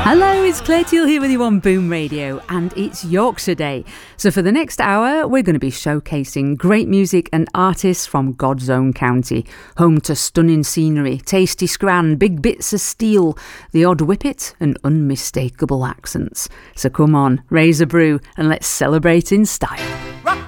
Hello, it's Claire Teal here with you on Boom Radio, and it's Yorkshire Day. So for the next hour, we're going to be showcasing great music and artists from God's own county, home to stunning scenery, tasty scran, big bits of steel, the odd whippet and unmistakable accents. So come on, raise a brew and let's celebrate in style.